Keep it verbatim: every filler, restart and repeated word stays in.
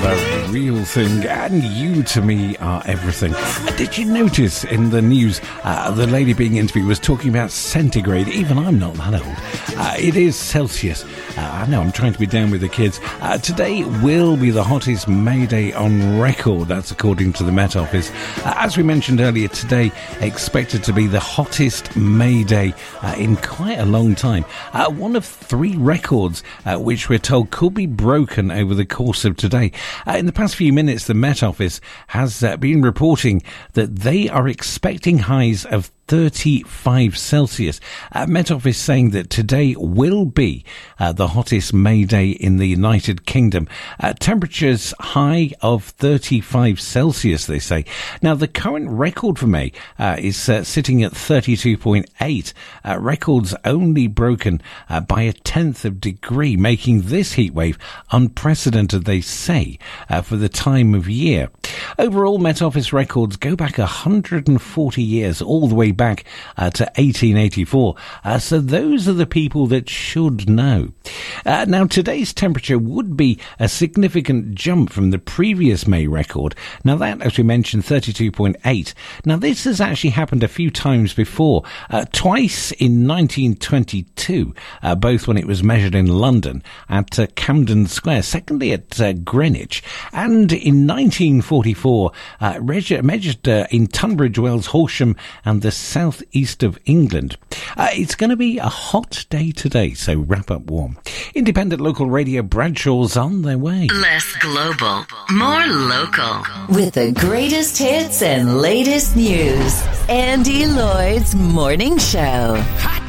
The real thing, and you to me are everything. Uh, did you notice in the news uh, the lady being interviewed was talking about centigrade? Even I'm not that old. Uh, it is Celsius. Uh, I know I'm trying to be down with the kids. Uh, today will be the hottest May Day on record. That's according to the Met Office. Uh, as we mentioned earlier, today expected to be the hottest May Day uh, in quite a long time. Uh, one of three records uh, which we're told could be broken over the course of today. Uh, in the past few minutes, the Met Office has uh, been reporting that they are expecting highs of thirty-five Celsius. Uh, Met Office saying that today will be uh, the hottest May Day in the United Kingdom. Uh, temperatures high of thirty-five Celsius, they say. Now, the current record for May uh, is uh, sitting at thirty-two point eight. Uh, records only broken uh, by a tenth of degree, making this heatwave unprecedented, they say, uh, for the time of year. Overall, Met Office records go back one hundred forty years, all the way back uh, to eighteen eighty-four. Uh, so those are the people that should know. Uh, now, today's temperature would be a significant jump from the previous May record. Now, that, as we mentioned, thirty-two point eight. Now, this has actually happened a few times before. Uh, twice in nineteen twenty-two, uh, both when it was measured in London at uh, Camden Square, secondly at uh, Greenwich, and in nineteen forty-four, uh, measured, measured uh, in Tunbridge Wells, Horsham, and the southeast of England. Uh, it's going to be a hot day today, so wrap up warm. Independent local radio Bradshaw's on their way. Less global, more local. With the greatest hits and latest news. Andy Lloyd's Morning Show. Hot